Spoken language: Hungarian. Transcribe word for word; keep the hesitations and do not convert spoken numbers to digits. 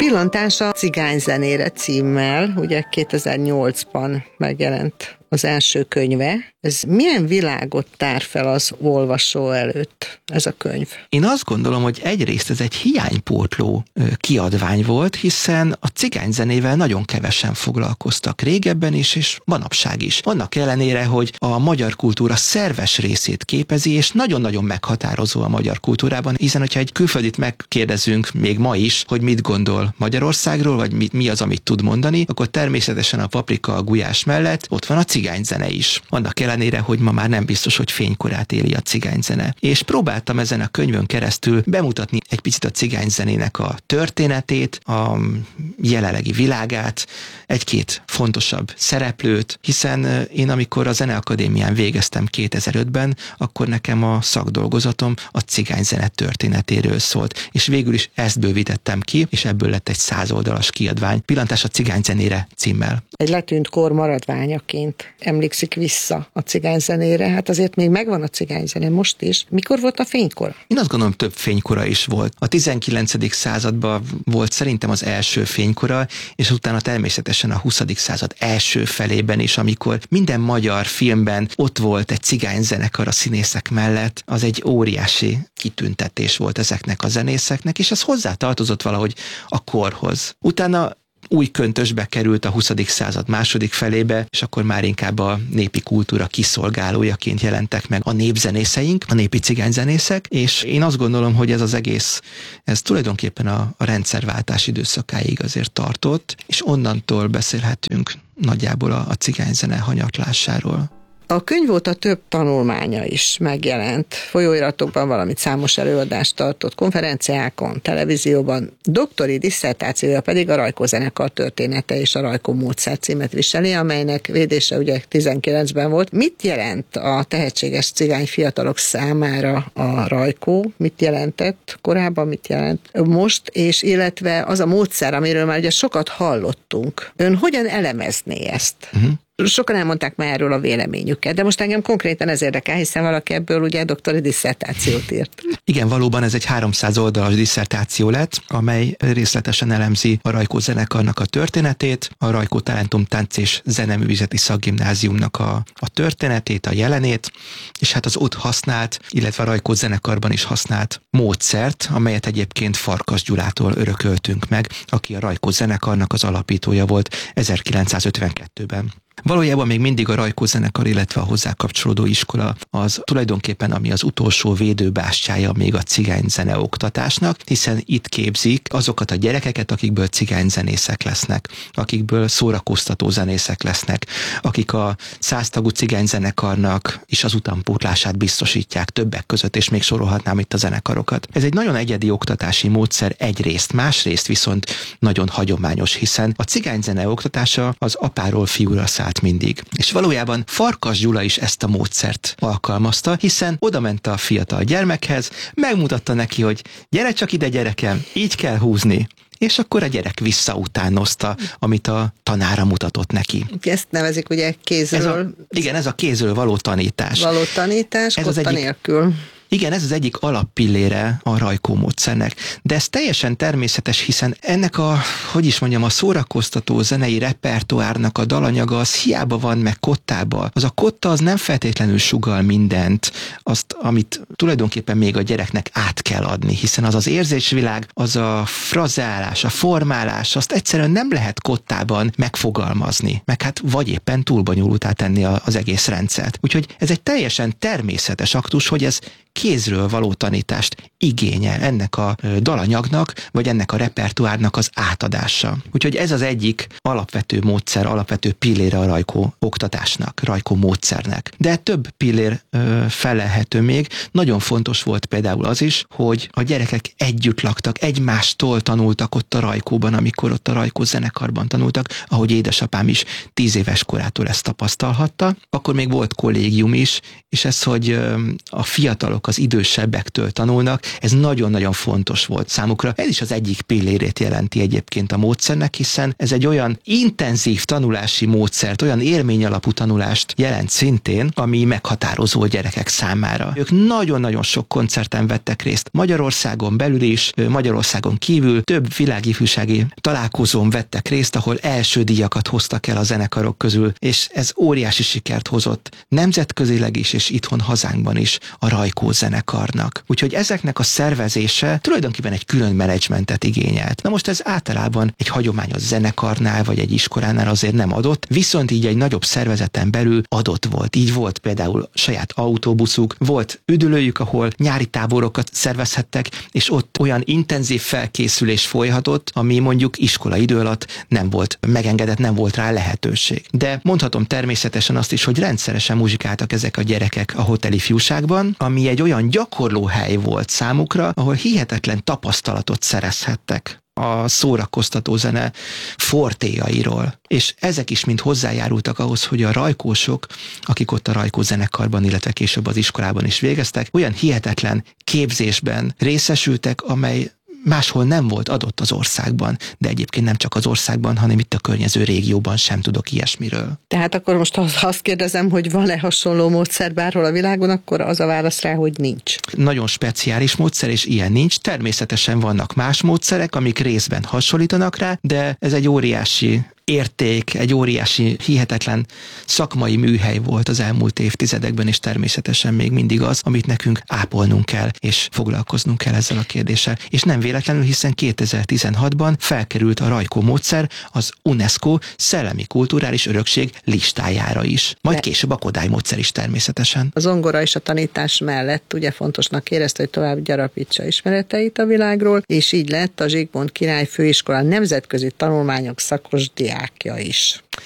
Pillantás a cigányzenére címmel, ugye kétezer-nyolcban megjelent az első könyve. Ez milyen világot tár fel az olvasó előtt, ez a könyv? Én azt gondolom, hogy egyrészt ez egy hiánypótló kiadvány volt, hiszen a cigányzenével nagyon kevesen foglalkoztak régebben is, és manapság is. Annak ellenére, hogy a magyar kultúra szerves részét képezi, és nagyon-nagyon meghatározó a magyar kultúrában, hiszen hogyha egy külföldit megkérdezünk még ma is, hogy mit gondol Magyarországról, vagy mi, mi az, amit tud mondani, akkor természetesen a paprika, a gulyás mellett ott van a cigányzene is. Annak ellenére, hogy ma már nem biztos, hogy fénykorát éli a cigányzene. És próbáltam ezen a könyvön keresztül bemutatni egy picit a cigányzenének a történetét, a jelenlegi világát, egy-két fontosabb szereplőt, hiszen én amikor a Zeneakadémián végeztem kétezer-ötben, akkor nekem a szakdolgozatom a cigányzene történetéről szólt, és végül is ezt bővítettem ki, és ebből lett egy százoldalas kiadvány, Pillantás a cigányzenére címmel. Egy letűnt kor maradványaként emlékszik vissza a cigányzenére, hát azért még megvan a cigányzene most is. Mikor volt a fénykor? Én azt gondolom, több fénykora is volt. A tizenkilencedik században volt szerintem az első fénykora, és utána természetesen a huszadik század első felében is, amikor minden magyar filmben ott volt egy cigányzenekar a színészek mellett, az egy óriási kitüntetés volt ezeknek a zenészeknek, és ez hozzátartozott valahogy a korhoz. Utána új köntösbe került a huszadik század második felébe, és akkor már inkább a népi kultúra kiszolgálójaként jelentek meg a népzenészeink, a népi cigányzenészek, és én azt gondolom, hogy ez az egész, ez tulajdonképpen a, a rendszerváltás időszakáig azért tartott, és onnantól beszélhetünk nagyjából a, a cigányzene hanyatlásáról. A könyv óta több tanulmánya is megjelent, folyóiratokban, valamint számos előadást tartott, konferenciákon, televízióban. Doktori disszertációja pedig a Rajkó zenekar története és a Rajkó módszer címet viseli, amelynek védése ugye tizenkilencben volt. Mit jelent a tehetséges cigány fiatalok számára a Rajkó? Mit jelentett korábban, mit jelent most, és illetve az a módszer, amiről már ugye sokat hallottunk. Ön hogyan elemezné ezt? Uh-huh. Sokan elmondták már erről a véleményüket, de most engem konkrétan ez érdekel, hiszen valaki ebből ugye doktori disszertációt írt. Igen, valóban ez egy háromszáz oldalas disszertáció lett, amely részletesen elemzi a Rajkó zenekarnak a történetét, a Rajkó Talentum Tánc és Zeneművészeti Szakgimnáziumnak a, a történetét, a jelenét, és hát az ott használt, illetve a Rajkó zenekarban is használt módszert, amelyet egyébként Farkas Gyulától örököltünk meg, aki a Rajkó zenekarnak az alapítója volt ezerkilencszázötvenkettőben. Valójában még mindig a Rajkó zenekar, illetve a hozzá kapcsolódó iskola az tulajdonképpen ami az utolsó védőbástyája még a cigányzene oktatásnak, hiszen itt képzik azokat a gyerekeket, akikből cigányzenészek lesznek, akikből szórakoztató zenészek lesznek, akik a száztagú cigányzenekarnak is az utánpótlását biztosítják többek között, és még sorolhatnám itt a zenekarokat. Ez egy nagyon egyedi oktatási módszer egyrészt, másrészt viszont nagyon hagyományos, hiszen a cigányzene oktatása az apáról fiúra szállt mindig. És valójában Farkas Gyula is ezt a módszert alkalmazta, hiszen oda ment a fiatal gyermekhez, megmutatta neki, hogy gyere csak ide gyerekem, így kell húzni. És akkor a gyerek visszautánozta, amit a tanára mutatott neki. Ezt nevezik ugye kézről. Ez a, igen, ez a kézről való tanítás. Való tanítás, ez kotta az egyik, nélkül. Igen, ez az egyik alappillére a Rajkó módszernek. De ez teljesen természetes, hiszen ennek a, hogy is mondjam, a szórakoztató zenei repertoárnak a dalanyaga az hiába van meg kottában. Az a kotta az nem feltétlenül sugall mindent, azt, amit tulajdonképpen még a gyereknek át kell adni, hiszen az az érzésvilág, az a frazálás, a formálás, azt egyszerűen nem lehet kottában megfogalmazni, meg hát vagy éppen túlbonyolultá tenni az egész rendszert. Úgyhogy ez egy teljesen természetes aktus, hogy ez kézről való tanítást igényel ennek a dalanyagnak, vagy ennek a repertoárnak az átadása. Úgyhogy ez az egyik alapvető módszer, alapvető pillére a Rajkó oktatásnak, Rajkó módszernek. De több pillér ö, felelhető még. Nagyon fontos volt például az is, hogy a gyerekek együtt laktak, egymástól tanultak ott a Rajkóban, amikor ott a Rajkó zenekarban tanultak, ahogy édesapám is tíz éves korától ezt tapasztalhatta. Akkor még volt kollégium is, és ez, hogy ö, a fiatalok fiatalok az idősebbektől tanulnak, ez nagyon-nagyon fontos volt számukra. Ez is az egyik pillérét jelenti egyébként a módszernek, hiszen ez egy olyan intenzív tanulási módszert, olyan élményalapú tanulást jelent szintén, ami meghatározó a gyerekek számára. Ők nagyon-nagyon sok koncerten vettek részt Magyarországon belül is, Magyarországon kívül több világifjúsági találkozón vettek részt, ahol első díjakat hoztak el a zenekarok közül, és ez óriási sikert hozott nemzetközileg is, és itthon hazánkban is a Rajkó zenekarnak. Úgyhogy ezeknek a szervezése tulajdonképpen egy külön menedzsmentet igényelt. Na most ez általában egy hagyományos zenekarnál, vagy egy iskolánál azért nem adott, viszont így egy nagyobb szervezeten belül adott volt. Így volt például saját autóbuszuk, volt üdülőjük, ahol nyári táborokat szervezhettek, és ott olyan intenzív felkészülés folyhatott, ami mondjuk iskola idő alatt nem volt megengedett, nem volt rá lehetőség. De mondhatom természetesen azt is, hogy rendszeresen muzsikáltak ezek a gyerekek a Hotel Ifjúságban, ami egy olyan gyakorlóhely volt számukra, ahol hihetetlen tapasztalatot szerezhettek a szórakoztató zene fortéjairól. És ezek is mind hozzájárultak ahhoz, hogy a rajkósok, akik ott a Rajkó zenekarban, illetve később az iskolában is végeztek, olyan hihetetlen képzésben részesültek, amely máshol nem volt adott az országban, de egyébként nem csak az országban, hanem itt a környező régióban sem tudok ilyesmiről. Tehát akkor most azt kérdezem, hogy van-e hasonló módszer bárhol a világon, akkor az a válasz rá, hogy nincs. Nagyon speciális módszer, és ilyen nincs. Természetesen vannak más módszerek, amik részben hasonlítanak rá, de ez egy óriási érték, egy óriási, hihetetlen szakmai műhely volt az elmúlt évtizedekben, és természetesen még mindig az, amit nekünk ápolnunk kell, és foglalkoznunk kell ezzel a kérdéssel. És nem véletlenül, hiszen kétezer-tizenhatban felkerült a Rajkó módszer az UNESCO szellemi kulturális örökség listájára is. Majd De később a Kodály módszer is természetesen. Az zongora és a tanítás mellett ugye fontosnak érezte, hogy tovább gyarapítsa ismereteit a világról, és így lett a Zsigmond Király Főiskola nemzetközi tanulmányok szakos diákja is.